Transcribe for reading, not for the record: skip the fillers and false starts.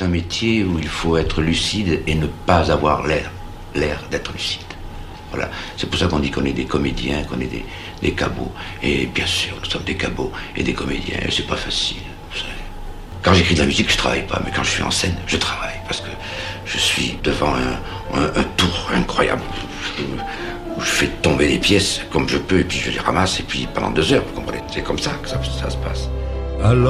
c'est un métier où il faut être lucide et ne pas avoir l'air d'être lucide. Voilà, c'est pour ça qu'on dit qu'on est des comédiens, qu'on est des cabots. Et bien sûr, nous sommes des cabots et des comédiens, et c'est pas facile, vous savez. Quand j'écris de la musique, je travaille pas, mais quand je suis en scène, je travaille, parce que je suis devant un tour incroyable, où je fais tomber les pièces comme je peux, et puis je les ramasse, et puis pendant 2 heures, vous comprenez. C'est comme ça que ça se passe. Alors